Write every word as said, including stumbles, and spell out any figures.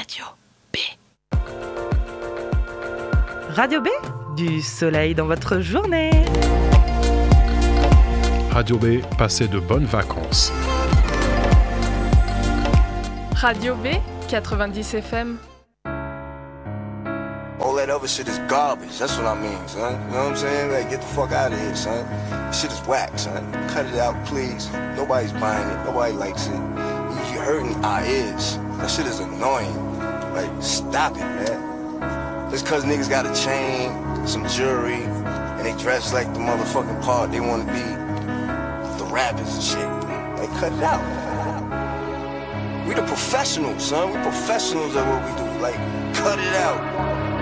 Radio B. Radio B, du soleil dans votre journée. Radio B, passez de bonnes vacances. Radio B, quatre-vingt-dix F M. All that other shit is garbage, that's what I mean, son. You know what I'm saying? Like, get the fuck out of here, son. This shit is whack, son. Cut it out, please. Nobody's buying it. Nobody likes it. You're hurting our ears. That shit is annoying. Like, stop it, man. Just cause niggas got a chain, some jewelry, and they dress like the motherfucking part they wanna be, the rappers and shit. Like, cut it out. We the professionals, son. We professionals at what we do. Like, cut it out.